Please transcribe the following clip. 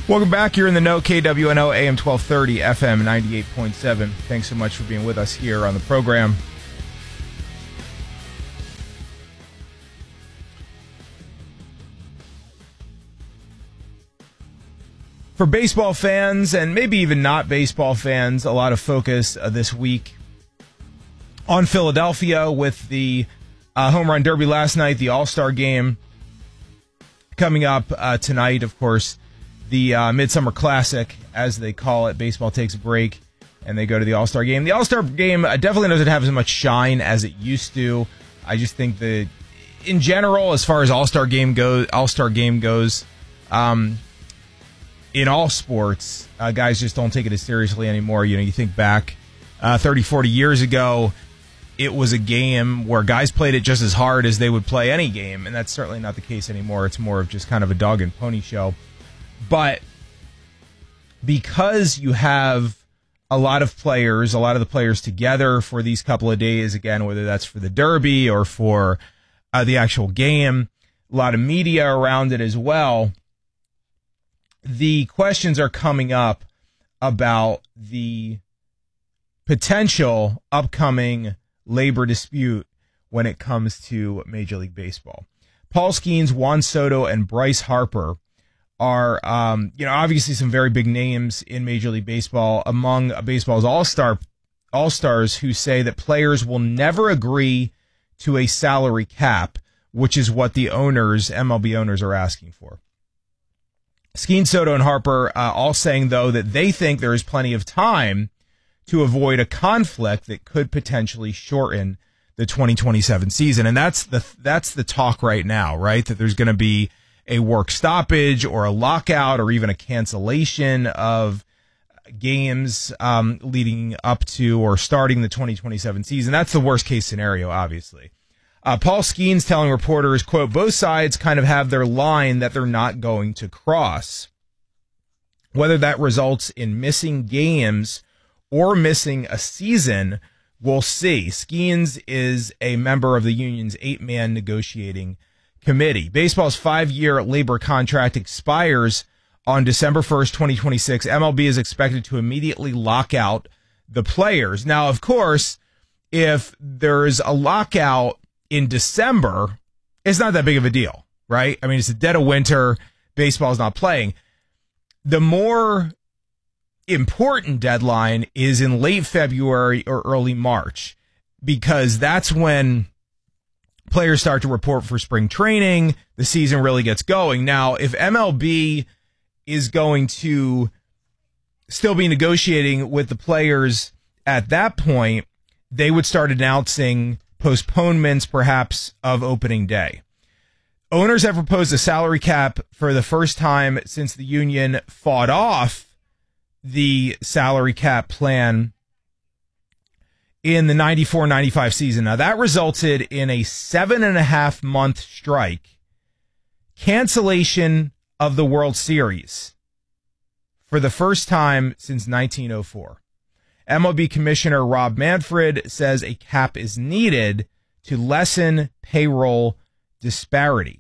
Welcome back. You're in the know. KWNO AM 1230 FM 98.7. Thanks so much for being with us here on the program. For baseball fans and maybe even not baseball fans, a lot of focus this week on Philadelphia with the home run derby last night, the All-Star game coming up tonight, of course. The Midsummer Classic, as they call it. Baseball takes a break, and they go to the All-Star game. The All-Star game definitely doesn't have as much shine as it used to. I just think that, in general, as far as All-Star game goes, in all sports, guys just don't take it as seriously anymore. You know, you think back 30, 40 years ago, it was a game where guys played it just as hard as they would play any game, and that's certainly not the case anymore. It's more of just kind of a dog and pony show. But because you have a lot of the players together for these couple of days, again, whether that's for the Derby or for the actual game, a lot of media around it as well, the questions are coming up about the potential upcoming labor dispute when it comes to Major League Baseball. Paul Skeens, Juan Soto, and Bryce Harper are, obviously some very big names in Major League Baseball, among baseball's all-stars who say that players will never agree to a salary cap, which is what the MLB owners are asking for. Skeens, Soto, and Harper all saying, though, that they think there is plenty of time to avoid a conflict that could potentially shorten the 2027 season. And that's the talk right now, right? That there's going to be a work stoppage or a lockout or even a cancellation of games leading up to or starting the 2027 season. That's the worst case scenario, obviously. Paul Skeens telling reporters, quote, both sides kind of have their line that they're not going to cross. Whether that results in missing games or missing a season, we'll see. Skeens is a member of the union's 8-man negotiating committee. Baseball's 5-year labor contract expires on December 1st, 2026. MLB is expected to immediately lock out the players. Now, of course, if there's a lockout in December, it's not that big of a deal, right? I mean, it's the dead of winter. Baseball's not playing. The more important deadline is in late February or early March, because that's when players start to report for spring training. The season really gets going. Now, if MLB is going to still be negotiating with the players at that point, they would start announcing postponements, perhaps, of opening day. Owners have proposed a salary cap for the first time since the union fought off the salary cap plan in the 94-95 season. Now, that resulted in a 7.5-month strike, cancellation of the World Series for the first time since 1904. MLB Commissioner Rob Manfred says a cap is needed to lessen payroll disparity.